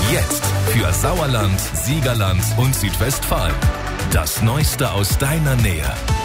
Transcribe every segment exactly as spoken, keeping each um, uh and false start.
Jetzt für Sauerland, Siegerland und Südwestfalen. Das Neueste aus deiner Nähe.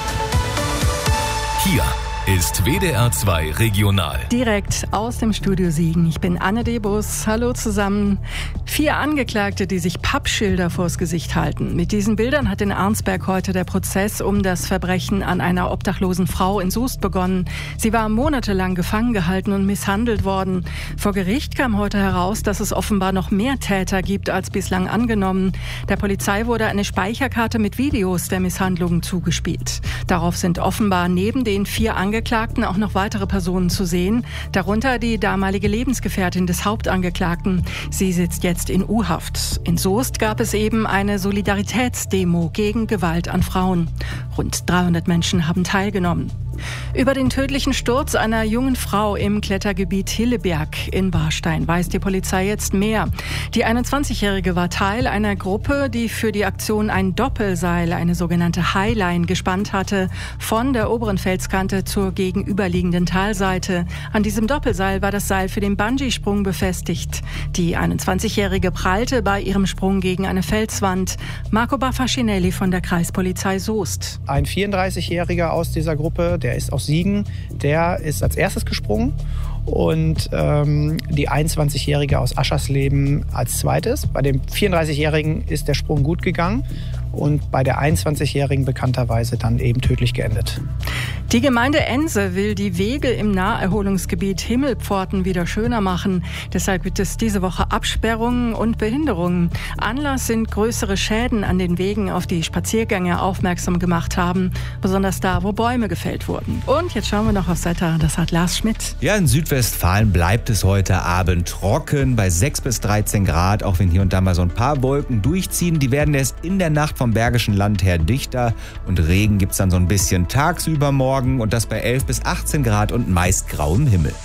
Hier ist W D R zwei Regional. Direkt aus dem Studio Siegen. Ich bin Anne Debus. Hallo zusammen. Vier Angeklagte, die sich Pappschilder vors Gesicht halten. Mit diesen Bildern hat in Arnsberg heute der Prozess um das Verbrechen an einer obdachlosen Frau in Soest begonnen. Sie war monatelang gefangen gehalten und misshandelt worden. Vor Gericht kam heute heraus, dass es offenbar noch mehr Täter gibt als bislang angenommen. Der Polizei wurde eine Speicherkarte mit Videos der Misshandlungen zugespielt. Darauf sind offenbar neben den vier Angeklagten auch noch weitere Personen zu sehen, darunter die damalige Lebensgefährtin des Hauptangeklagten. Sie sitzt jetzt in U-Haft. In Soest gab es eben eine Solidaritätsdemo gegen Gewalt an Frauen. Rund dreihundert Menschen haben teilgenommen. Über den tödlichen Sturz einer jungen Frau im Klettergebiet Hilleberg in Warstein weiß die Polizei jetzt mehr. Die einundzwanzigjährige war Teil einer Gruppe, die für die Aktion ein Doppelseil, eine sogenannte Highline, gespannt hatte, von der oberen Felskante zur gegenüberliegenden Talseite. An diesem Doppelseil war das Seil für den Bungee-Sprung befestigt. Die einundzwanzigjährige prallte bei ihrem Sprung gegen eine Felswand. Marco Baffacinelli von der Kreispolizei Soest. Ein vierunddreißigjähriger aus dieser Gruppe, der ist aus Siegen, der ist als erstes gesprungen und ähm, die einundzwanzigjährige aus Aschersleben als zweites. Bei dem vierunddreißigjährigen ist der Sprung gut gegangen und bei der einundzwanzigjährigen bekannterweise dann eben tödlich geendet. Die Gemeinde Ense will die Wege im Naherholungsgebiet Himmelpforten wieder schöner machen. Deshalb gibt es diese Woche Absperrungen und Behinderungen. Anlass sind größere Schäden an den Wegen, auf die Spaziergänger aufmerksam gemacht haben. Besonders da, wo Bäume gefällt wurden. Und jetzt schauen wir noch aufs Wetter. Das hat Lars Schmidt. Ja, in Südwestfalen bleibt es heute Abend trocken bei sechs bis dreizehn Grad. Auch wenn hier und da mal so ein paar Wolken durchziehen. Die werden erst in der Nacht vom Bergischen Land her dichter. Und Regen gibt's dann so ein bisschen tagsüber morgen. Und das bei elf bis achtzehn Grad und meist grauem Himmel.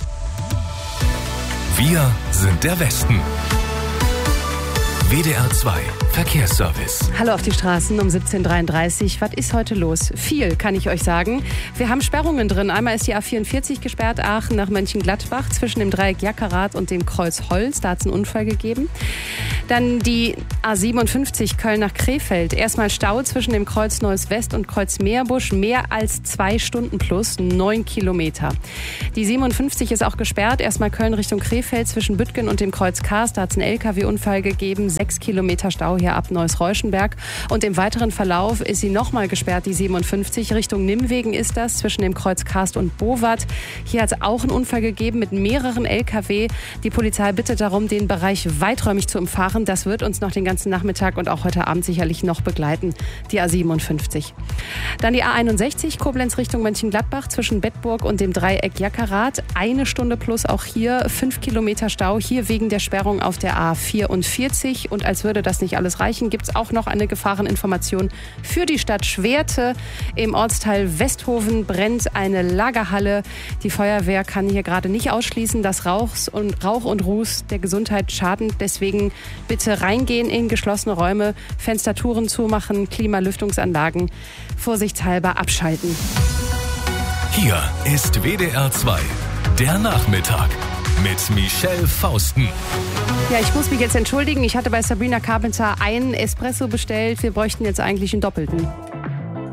Wir sind der Westen. W D R zwei Verkehrsservice. Hallo auf die Straßen um siebzehn Uhr dreiunddreißig. Was ist heute los? Viel, kann ich euch sagen. Wir haben Sperrungen drin. Einmal ist die A vierundvierzig gesperrt, Aachen nach Mönchengladbach, zwischen dem Dreieck Jackerath und dem Kreuz Holz. Da hat es einen Unfall gegeben. Dann die A siebenundfünfzig Köln nach Krefeld. Erstmal Stau zwischen dem Kreuz Neues West und Kreuz Meerbusch. Mehr als zwei Stunden plus, neun Kilometer. Die siebenundfünfzig ist auch gesperrt. Erstmal Köln Richtung Krefeld zwischen Büttgen und dem Kreuz Karst. Da hat es einen L K W-Unfall gegeben. Sechs Kilometer Stau hier ab Neuss-Reuschenberg. Und im weiteren Verlauf ist sie nochmal gesperrt, die siebenundfünfzig. Richtung Nimwegen ist das, zwischen dem Kreuz Karst und Bowat. Hier hat es auch einen Unfall gegeben mit mehreren L K W. Die Polizei bittet darum, den Bereich weiträumig zu umfahren. Das wird uns noch den ganzen Nachmittag und auch heute Abend sicherlich noch begleiten, die A siebenundfünfzig. Dann die A einundsechzig, Koblenz Richtung Mönchengladbach, zwischen Bedburg und dem Dreieck Jackerath. Eine Stunde plus auch hier, fünf Kilometer Stau, hier wegen der Sperrung auf der A vierundvierzig. Und als würde das nicht alles reichen, gibt es auch noch eine Gefahreninformation für die Stadt Schwerte. Im Ortsteil Westhofen brennt eine Lagerhalle. Die Feuerwehr kann hier gerade nicht ausschließen, dass Rauchs und Rauch und Ruß der Gesundheit schaden. Deswegen bitte reingehen in geschlossene Räume, Fenstertüren zumachen, Klimalüftungsanlagen vorsichtshalber abschalten. Hier ist W D R zwei, der Nachmittag mit Michelle Fausten. Ja, ich muss mich jetzt entschuldigen. Ich hatte bei Sabrina Carpenter einen Espresso bestellt. Wir bräuchten jetzt eigentlich einen doppelten.